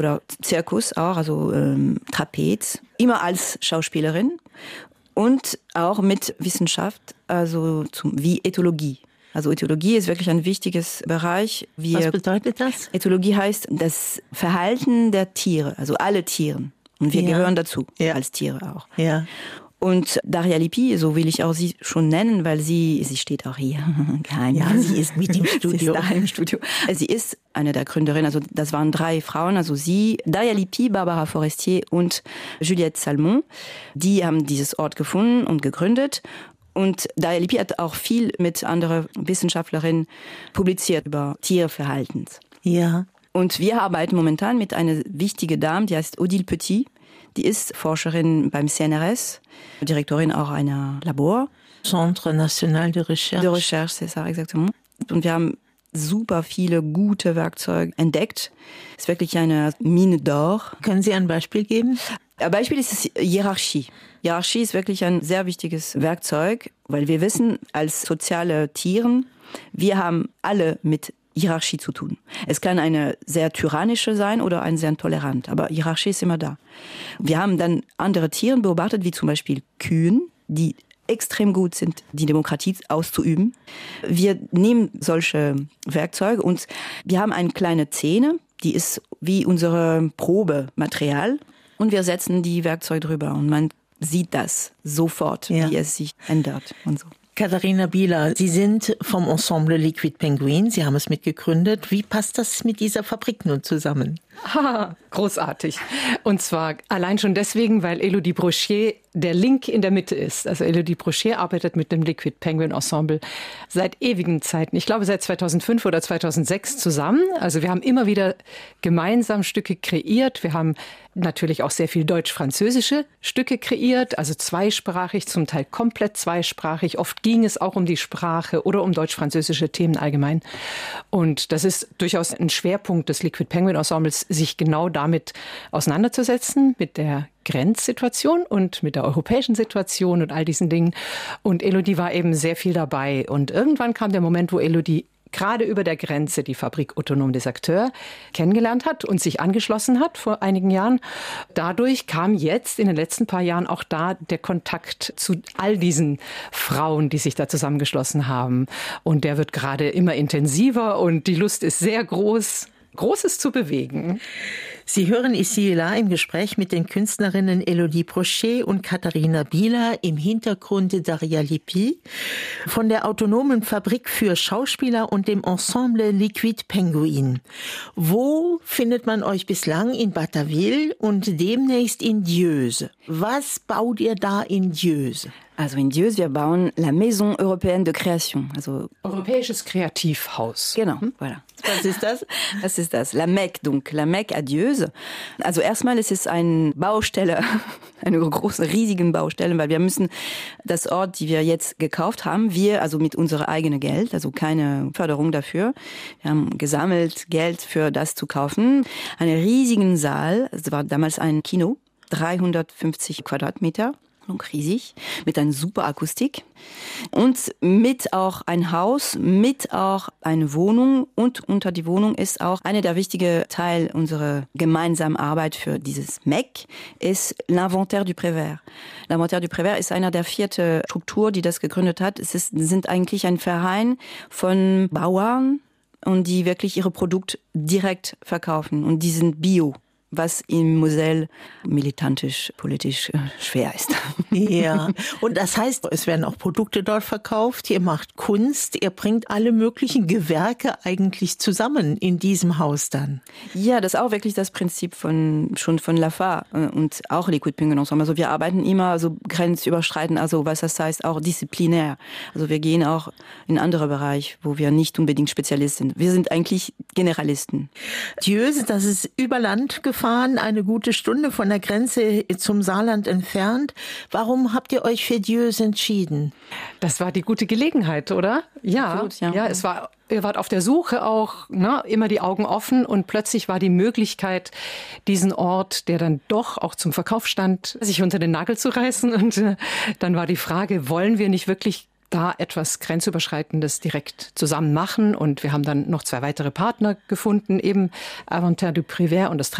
oder Zirkus auch, also Trapez, immer als Schauspielerin und auch mit Wissenschaft, also wie Ethologie. Also Ethologie ist wirklich ein wichtiges Bereich. Was bedeutet das? Ethologie heißt das Verhalten der Tiere, also alle Tiere. Und wir gehören dazu, als Tiere auch. Ja. Und Daria Lippi, so will ich auch sie schon nennen, weil sie steht auch hier. Ja, sie ist mit im Studio. Sie ist da im Studio. Sie ist eine der Gründerinnen, also das waren 3 Frauen, also sie, Daria Lippi, Barbara Forestier und Juliette Salmon. Die haben dieses Ort gefunden und gegründet. Und Daria Lippi hat auch viel mit anderen Wissenschaftlerinnen publiziert über Tierverhalten. Ja. Und wir arbeiten momentan mit einer wichtigen Dame, die heißt Odile Petit. Die ist Forscherin beim CNRS, Direktorin auch einer Labor. Centre National de Recherche. De Recherche, c'est ça, exactement. Und wir haben super viele gute Werkzeuge entdeckt. Es ist wirklich eine Mine d'or. Können Sie ein Beispiel geben? Ein Beispiel ist Hierarchie. Hierarchie ist wirklich ein sehr wichtiges Werkzeug, weil wir wissen, als soziale Tiere, wir haben alle mit Hierarchie zu tun. Es kann eine sehr tyrannische sein oder ein sehr tolerant, aber Hierarchie ist immer da. Wir haben dann andere Tiere beobachtet, wie zum Beispiel Kühen, die extrem gut sind, die Demokratie auszuüben. Wir nehmen solche Werkzeuge und wir haben eine kleine Zähne, die ist wie unsere Probematerial und wir setzen die Werkzeuge drüber und man sieht das sofort, wie es sich ändert und so. Katharina Bieler, Sie sind vom Ensemble Liquid Penguin. Sie haben es mitgegründet. Wie passt das mit dieser Fabrik nun zusammen? Großartig. Und zwar allein schon deswegen, weil Elodie Brochet der Link in der Mitte ist. Also Elodie Brochet arbeitet mit dem Liquid Penguin Ensemble seit ewigen Zeiten. Ich glaube seit 2005 oder 2006 zusammen. Also wir haben immer wieder gemeinsam Stücke kreiert. Wir haben natürlich auch sehr viel deutsch-französische Stücke kreiert, also zweisprachig, zum Teil komplett zweisprachig. Oft ging es auch um die Sprache oder um deutsch-französische Themen allgemein. Und das ist durchaus ein Schwerpunkt des Liquid Penguin Ensembles, sich genau damit auseinanderzusetzen, mit der Grenzsituation und mit der europäischen Situation und all diesen Dingen. Und Elodie war eben sehr viel dabei. Und irgendwann kam der Moment, wo Elodie gerade über der Grenze die Fabrik Autonome des Acteurs kennengelernt hat und sich angeschlossen hat vor einigen Jahren. Dadurch kam jetzt in den letzten paar Jahren auch da der Kontakt zu all diesen Frauen, die sich da zusammengeschlossen haben. Und der wird gerade immer intensiver und die Lust ist sehr groß, Großes zu bewegen. Sie hören Ici et là im Gespräch mit den Künstlerinnen Elodie Brochet und Katharina Bieler, im Hintergrund Daria Lippi von der Autonomen Fabrik für Schauspieler und dem Ensemble Liquid Penguin. Wo findet man euch bislang? In Bataille und demnächst in Dieuze. Was baut ihr da in Dieuze? Also in Dieuze, wir bauen la Maison Européenne de Création. Also Europäisches Kreativhaus. Genau, voilà. Was ist das? Was ist das? La Mecque, donc la Mecque à Dieuze. Also erstmal ist es eine Baustelle, eine große, riesige Baustelle, weil wir müssen das Ort, die wir jetzt gekauft haben, also mit unserem eigenen Geld, also keine Förderung dafür. Wir haben gesammelt Geld für das zu kaufen. Einen riesigen Saal, es war damals ein Kino, 350 Quadratmeter. Riesig, mit einer super Akustik und mit auch ein Haus, mit auch eine Wohnung und unter die Wohnung ist auch einer der wichtigen Teile unserer gemeinsamen Arbeit für dieses MEC ist l'Inventaire du Prévert. L'Inventaire du Prévert ist einer der 4. Struktur, die das gegründet hat. Sind eigentlich ein Verein von Bauern und die wirklich ihre Produkte direkt verkaufen und die sind bio. Was im Moselle militantisch, politisch schwer ist. Ja, und das heißt, es werden auch Produkte dort verkauft, ihr macht Kunst, ihr bringt alle möglichen Gewerke eigentlich zusammen in diesem Haus dann. Ja, das ist auch wirklich das Prinzip von Lafar und auch Liquid Penguin Ensemble. Also wir arbeiten immer so grenzüberschreitend, also was das heißt, auch disziplinär. Also wir gehen auch in andere Bereiche, wo wir nicht unbedingt Spezialist sind. Wir sind eigentlich Generalisten. Dieuze, das ist über Land gefahren, eine gute Stunde von der Grenze zum Saarland entfernt. Warum habt ihr euch für Dieuze entschieden? Das war die gute Gelegenheit, oder? Ja, absolut, ja. Ihr wart auf der Suche auch, immer die Augen offen und plötzlich war die Möglichkeit, diesen Ort, der dann doch auch zum Verkauf stand, sich unter den Nagel zu reißen. Und dann war die Frage, wollen wir nicht wirklich da etwas Grenzüberschreitendes direkt zusammen machen. Und wir haben dann noch 2 weitere Partner gefunden, eben Inventar du Prévert und das